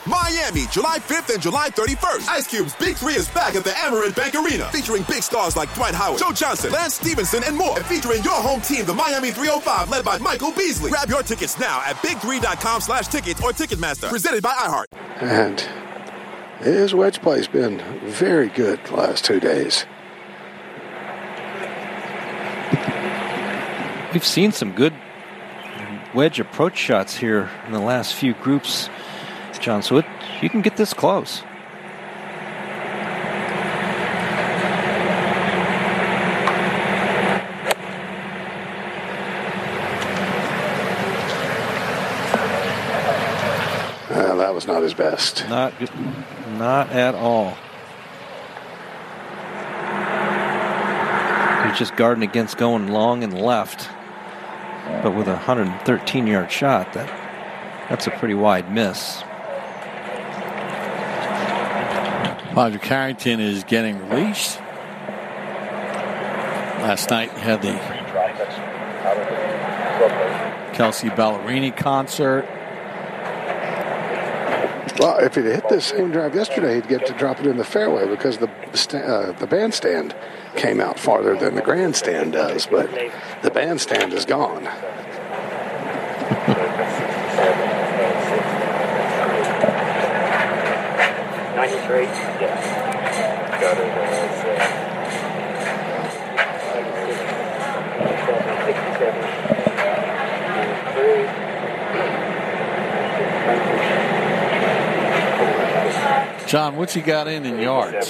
Miami, July 5th and July 31st. Ice Cube's Big 3 is back at the Amerant Bank Arena, featuring big stars like Dwight Howard, Joe Johnson, Lance Stevenson, and more. And featuring your home team, the Miami 305, led by Michael Beasley. Grab your tickets now at big3.com/tickets or Ticketmaster. Presented by iHeart. And his wedge play's been very good the last 2 days. We've seen some good wedge approach shots here in the last few groups, John. So you can get this close. That was not his best. Not at all. He's just guarding against going long and left. But with a 113-yard shot, that's a pretty wide miss. Padraig Harrington is getting released. Last night we had the Kelsey Ballerini concert. Well, if he'd hit this same drive yesterday, he'd get to drop it in the fairway because the bandstand came out farther than the grandstand does, but the bandstand is gone. John, what's he got in yards?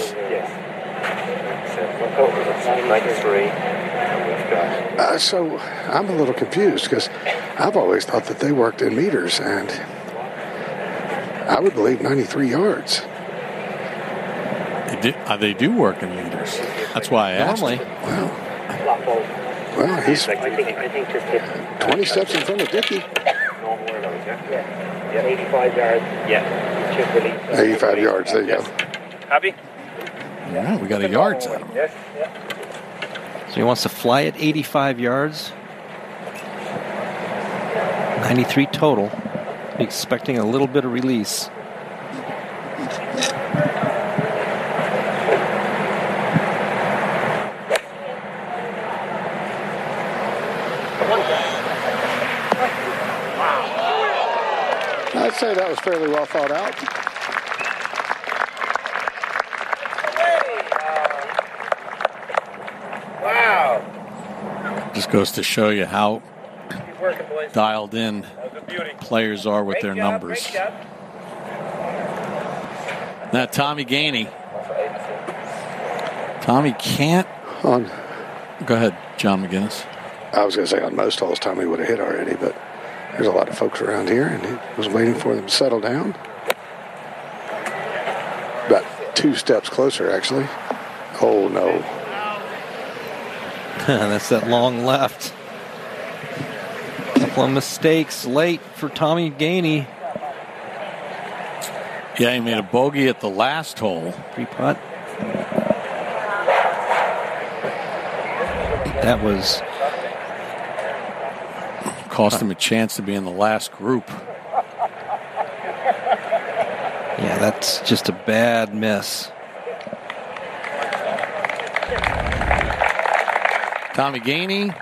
So I'm a little confused because I've always thought that they worked in meters, and I would believe 93 yards. They do work in meters. That's why I asked. Normally. Well, he's 20 steps in front of Dickey. 85 yards. Yeah. 85 yards. There you go. Happy? Yeah, we got a yards out of him. Yes. So he wants to fly at 85 yards. 93 total. Expecting a little bit of release. I'd say that was fairly well thought out. Wow. Just goes to show you how dialed in players are with their numbers. Now Tommy Gainey. Tommy can't. Go ahead, John McGinnis. I was going to say on most holes, Tommy would have hit already, but there's a lot of folks around here, and he was waiting for them to settle down. About 2 steps closer, actually. Oh, no. That's that long left. Couple of mistakes late for Tommy Gainey. Yeah, he made a bogey at the last hole. Pre-putt. That was... Cost him a chance to be in the last group. Yeah, that's just a bad miss. Tommy Gainey,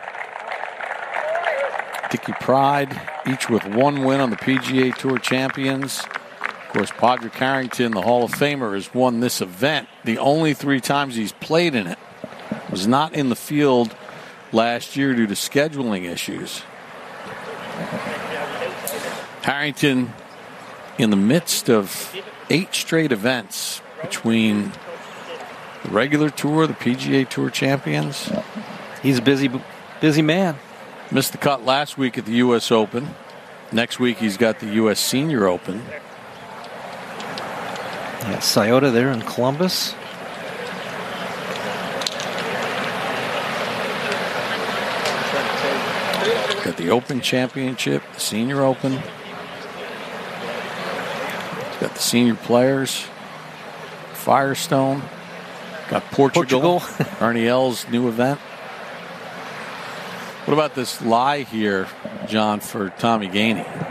Dickey Pride, each with 1 win on the PGA Tour Champions. Of course, Padraig Harrington, the Hall of Famer, has won this event. The only 3 times he's played in it. Was not in the field last year due to scheduling issues. Harrington in the midst of 8 straight events between the regular tour, the PGA Tour Champions. He's a busy man. Missed the cut last week at the U.S. Open. Next week he's got the U.S. Senior Open. Yeah, Scioto there in Columbus. Got the Open Championship, the Senior Open. Got the Senior Players, Firestone. Got Portugal. Ernie Els' new event. What about this lie here, John, for Tommy Gainey?